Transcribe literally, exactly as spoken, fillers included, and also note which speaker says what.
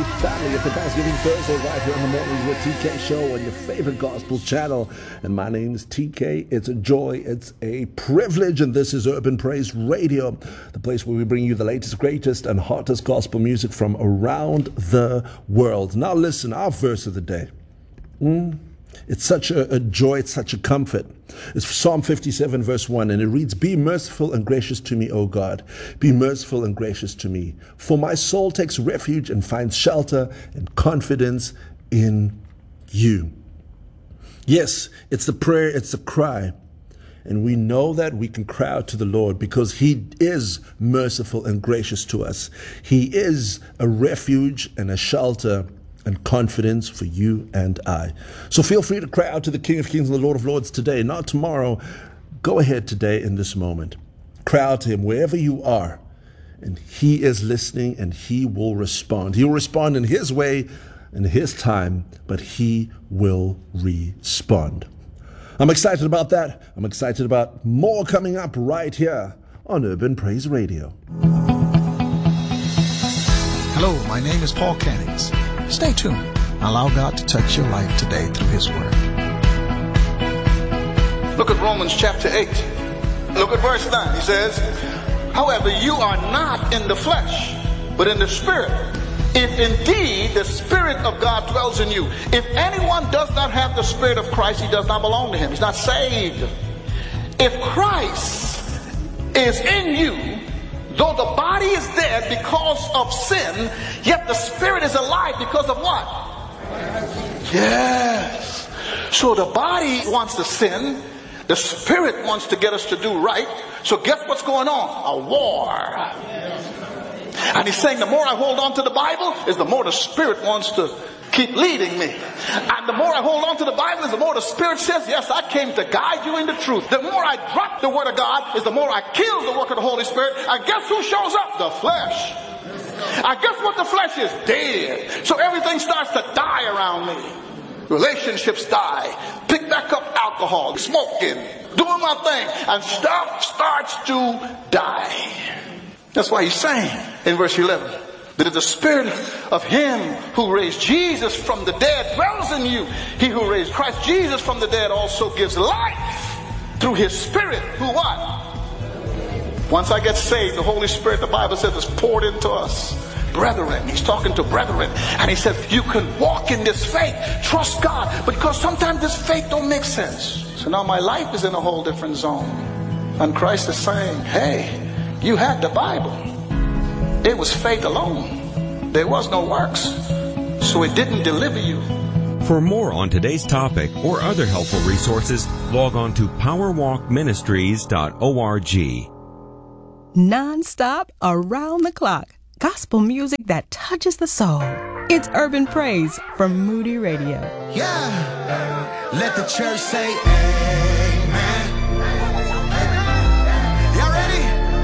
Speaker 1: family. It's the Thanksgiving Thursday right here on the Mornings with T K show on your favorite gospel channel. And my name is T K. It's a joy. It's a privilege. And this is Urban Praise Radio, the place where we bring you the latest, greatest, and hottest gospel music from around the world. Now listen, our verse of the day. Mm, it's such a, a joy. It's such a comfort. It's Psalm fifty-seven verse one, and it reads, "Be merciful and gracious to me, O God. Be merciful and gracious to me. For my soul takes refuge and finds shelter and confidence in you." Yes, it's the prayer, it's the cry. And we know that we can cry out to the Lord because He is merciful and gracious to us. He is a refuge and a shelter and confidence for you and I. So feel free to cry out to the King of Kings and the Lord of Lords today, not tomorrow. Go ahead today in this moment. Cry out to Him wherever you are, and He is listening and He will respond. He will respond in His way, in His time, but He will respond. I'm excited about that. I'm excited about more coming up right here on Urban Praise Radio.
Speaker 2: Hello, my name is Paul Cannings. Stay tuned. Allow God to touch your life today through His Word.
Speaker 3: Look at Romans chapter eight. Look at verse nine. He says, "However, you are not in the flesh, but in the Spirit, if indeed the Spirit of God dwells in you. If anyone does not have the Spirit of Christ, he does not belong to Him." He's not saved. If Christ is in you, though the body is dead because of sin, yet the Spirit is alive because of what? Yes. So the body wants to sin. The Spirit wants to get us to do right. So guess what's going on? A war. And He's saying the more I hold on to the Bible is the more the Spirit wants to keep leading me. And the more I hold on to the Bible is the more the Spirit says, yes, I came to guide you in the truth. The more I drop the Word of God is the more I kill the work of the Holy Spirit. And guess who shows up? The flesh. I guess what the flesh is? Dead. So everything starts to die around me. Relationships die. Pick back up alcohol, smoking, doing my thing. And stuff starts to die. That's why He's saying in verse eleven, that if the Spirit of Him who raised Jesus from the dead dwells in you, He who raised Christ Jesus from the dead also gives life through His Spirit, who what? Once I get saved, the Holy Spirit, the Bible says, is poured into us. Brethren, He's talking to brethren, and He said, you can walk in this faith, trust God, because sometimes this faith don't make sense. So now my life is in a whole different zone. And Christ is saying, hey, you had the Bible. It was faith alone. There was no works. So it didn't deliver you.
Speaker 4: For more on today's topic or other helpful resources, log on to power walk ministries dot org.
Speaker 5: Non-stop, around the clock. Gospel music that touches the soul. It's Urban Praise from Moody Radio.
Speaker 6: Yeah. Let the church say, hey.